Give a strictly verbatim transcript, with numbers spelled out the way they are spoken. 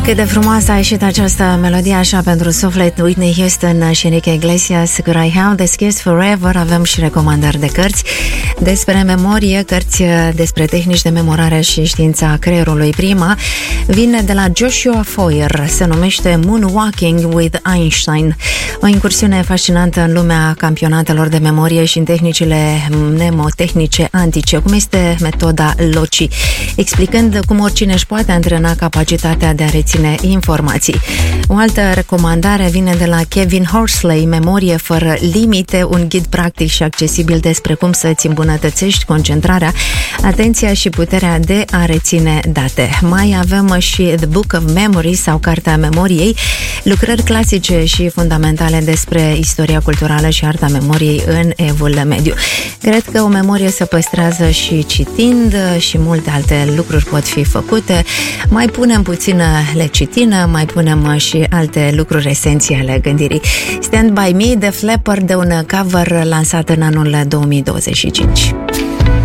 Cât de frumoasă a ieșit această melodie așa pentru suflet. Whitney Houston și Enrique Iglesias, Could I Have This Kiss Forever. Avem și recomandări de cărți despre memorie, cărți despre tehnici de memorare și știința creierului. Prima vine de la Joshua Foer, se numește Moonwalking with Einstein. O incursiune fascinantă în lumea campionatelor de memorie și în tehnicile mnemotehnice antice, cum este metoda Loci, explicând cum oricine își poate antrena capacitatea de a reține informații. O altă recomandare vine de la Kevin Horsley, Memorie fără limite, un ghid practic și accesibil despre cum să-ți îmbunătățești concentrarea, atenția și puterea de a reține date. Mai avem și The Book of Memory sau Cartea Memoriei, lucrări clasice și fundamentale despre istoria culturală și arta memoriei în Evul Mediu. Cred că o memorie se păstrează și citind și multe alte lucruri pot fi făcute. Mai punem puțină lecitină, mai punem și alte lucruri esențiale gândirii. Stand By Me, Def Leppard, de un cover lansat în anul două mii douăzeci și cinci.